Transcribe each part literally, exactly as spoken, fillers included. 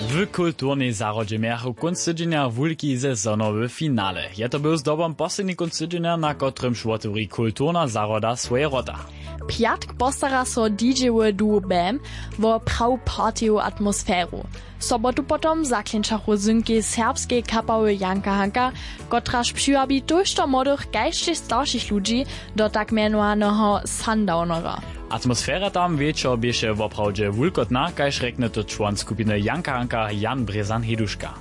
W kulturnej zarodźe miachu kunc tydzienia wulki sezonowy finale. Je to był zdobom posledni kunc tydzienia, na kotrym szwoturi kulturna zaroda swoje rota. Piatk postara so D J-wy duo Bam wo praw partyju atmosferu. Sobotu potom zaklinčachu zynki serbskiej kapały Janka Hanka, kotraż przyłabi tuż młodych gajszych starszych ludzi do tak mianowanego sundownera. Atmosfera tam wieczor bieše woprawdźe wulkotna, kaž rekne to człon skupiny Janka Hanka Jan Brezan-Heduška.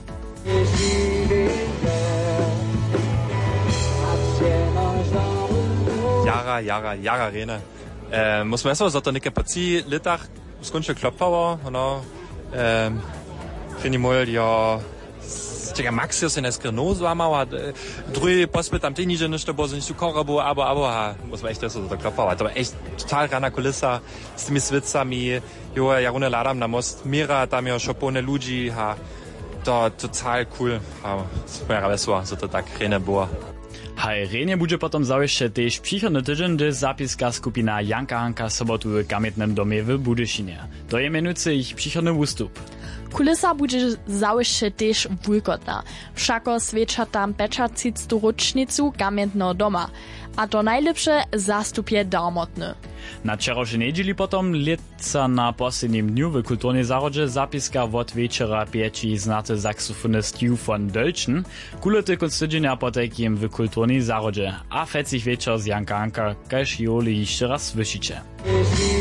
Jara, jara, jara rene. E, musimy sobie za to niekie po cí litach skończyć klopało, no. E, Finimol, ja, czeka Maxi się nie skrno złamał, a drugi pospyt tam tyni, że niszto było, że niszto kora było, abo, abo, ha, musimy echt so to klopało. To była echt total rana kulisa z tymi swicami, jo, ja runę ladam na most Mira, tam ja szopone ludzi, ha, to total cool, ha, super wesoło, że to tak rene było. Haj, renie bude potom zaujšte tež přichodny tydzień, gdy zapiska skupina Janka Hanka sobotu w Kametnym domie w Budyšinie. To je menujúce ich přichodny ústup. Kulisa bude zaujšte tež wulkotna. Všako sveča tam pečacictu ročnicu Kametného doma. A to najlepsze zastupje darmotny. Na wczorajszej niedzieli potom leca na poslednim dniu w kulturnej zarodźe zapiska wot wieczora pieči znate saksofonist Ju von Dölchen, kulety kunc tydzienia potekiem w kulturnej zarodźe, a fecich wieczor z Janka Hanka, kaž joli jeszcze raz słyszycie.